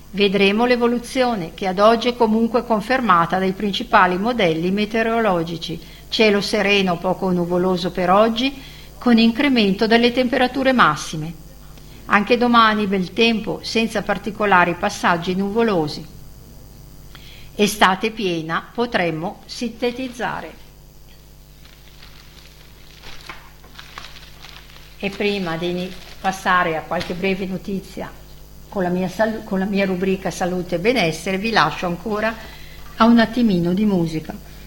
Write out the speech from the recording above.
Vedremo l'evoluzione, che ad oggi è comunque confermata dai principali modelli meteorologici: cielo sereno poco nuvoloso per oggi, con incremento delle temperature massime. Anche domani bel tempo, senza particolari passaggi nuvolosi. Estate piena, potremmo sintetizzare. E prima di passare a qualche breve notizia con la mia rubrica Salute e Benessere, vi lascio ancora a un attimino di musica.